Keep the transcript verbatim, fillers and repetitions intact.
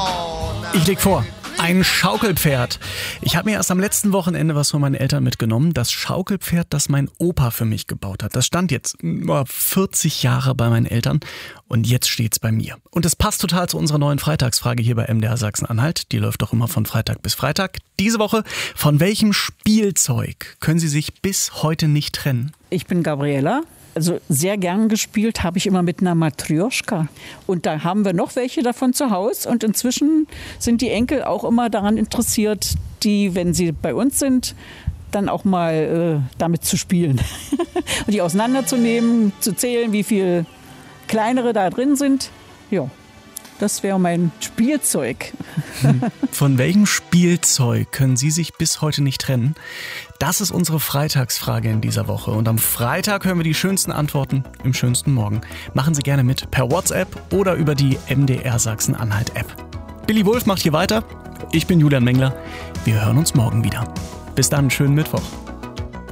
Ich leg vor. Ein Schaukelpferd. Ich habe mir erst am letzten Wochenende was von meinen Eltern mitgenommen. Das Schaukelpferd, das mein Opa für mich gebaut hat. Das stand jetzt vierzig Jahre bei meinen Eltern und jetzt steht's bei mir. Und es passt total zu unserer neuen Freitagsfrage hier bei M D R Sachsen-Anhalt. Die läuft doch immer von Freitag bis Freitag. Diese Woche, von welchem Spielzeug können Sie sich bis heute nicht trennen? Ich bin Gabriela. Also sehr gern gespielt habe ich immer mit einer Matrjoschka. Und da haben wir noch welche davon zu Hause. Und inzwischen sind die Enkel auch immer daran interessiert, die, wenn sie bei uns sind, dann auch mal äh, damit zu spielen. Und die auseinanderzunehmen, zu zählen, wie viele kleinere da drin sind. Ja, das wäre mein Spielzeug. Von welchem Spielzeug können Sie sich bis heute nicht trennen? Das ist unsere Freitagsfrage in dieser Woche. Und am Freitag hören wir die schönsten Antworten im schönsten Morgen. Machen Sie gerne mit per WhatsApp oder über die M D R Sachsen-Anhalt-App. Billy Wolf macht hier weiter. Ich bin Julian Mengler. Wir hören uns morgen wieder. Bis dann, schönen Mittwoch.